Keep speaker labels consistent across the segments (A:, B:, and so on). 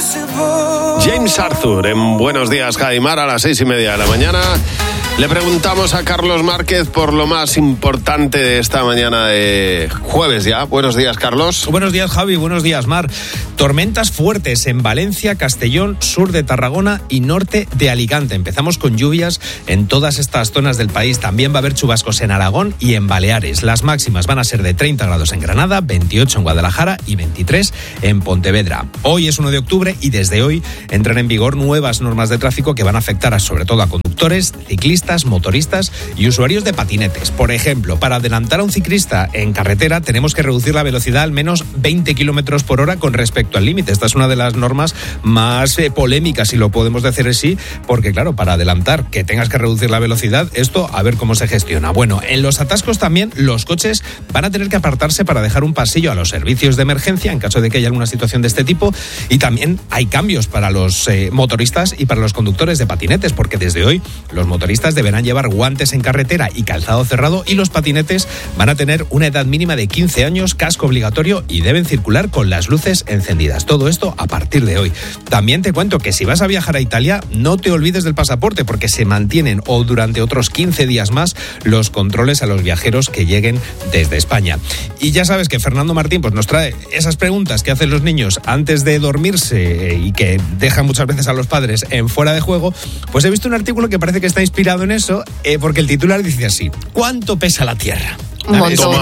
A: James Arthur en Buenos Días, Jaimar, a las 6:30 de la mañana. Le preguntamos a Carlos Márquez por lo más importante de esta mañana de jueves ya. Buenos días, Carlos.
B: Buenos días, Javi. Buenos días, Mar. Tormentas fuertes en Valencia, Castellón, sur de Tarragona y norte de Alicante. Empezamos con lluvias en todas estas zonas del país. También va a haber chubascos en Aragón y en Baleares. Las máximas van a ser de 30 grados en Granada, 28 en Guadalajara y 23 en Pontevedra. Hoy es 1 de octubre y desde hoy entran en vigor nuevas normas de tráfico que van a afectar sobre todo a conductores, ciclistas, motoristas y usuarios de patinetes. Por ejemplo, para adelantar a un ciclista en carretera tenemos que reducir la velocidad al menos 20 kilómetros por hora con respecto al límite. Esta es una de las normas más polémicas, si lo podemos decir así, porque claro, para adelantar que tengas que reducir la velocidad, esto a ver cómo se gestiona. Bueno, en los atascos también los coches van a tener que apartarse para dejar un pasillo a los servicios de emergencia en caso de que haya alguna situación de este tipo, y también hay cambios para los motoristas y para los conductores de patinetes, porque desde hoy los motoristas deberán llevar guantes en carretera y calzado cerrado, y los patinetes van a tener una edad mínima de 15 años, casco obligatorio y deben circular con las luces encendidas. Todo esto a partir de hoy. También te cuento que si vas a viajar a Italia, no te olvides del pasaporte, porque se mantienen o durante otros 15 días más los controles a los viajeros que lleguen desde España. Y ya sabes que Fernando Martín pues nos trae esas preguntas que hacen los niños antes de dormirse y que dejan muchas veces a los padres en fuera de juego. Pues he visto un artículo que parece que está inspirado en eso, porque el titular dice así: ¿cuánto pesa la Tierra?
C: Un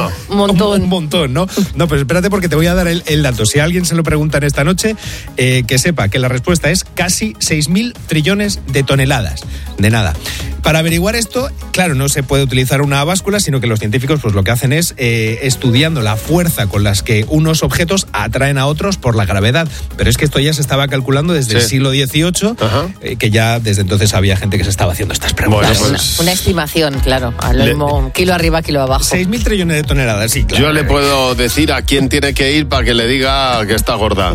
C: montón,
B: ¿no? No, pues espérate, porque te voy a dar el dato. Si a alguien se lo preguntan esta noche, que sepa que la respuesta es casi 6.000 trillones de toneladas. De nada. Para averiguar esto, claro, no se puede utilizar una báscula, sino que los científicos pues lo que hacen es estudiando la fuerza con las que unos objetos atraen a otros por la gravedad. Pero es que esto ya se estaba calculando desde el siglo XVIII, que ya desde entonces había gente que se estaba haciendo estas preguntas.
C: Bueno, pues, una estimación, claro, a lo mismo, kilo arriba, kilo abajo.
B: 6.000 trillones de toneladas, sí, claro.
A: Yo le puedo decir a quién tiene que ir para que le diga que está gorda.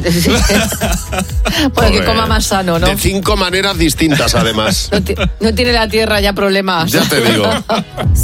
C: Bueno, que coma más sano, ¿no?
A: De 5 maneras distintas, además.
C: No tiene la Tierra ya problemas.
A: Ya te digo.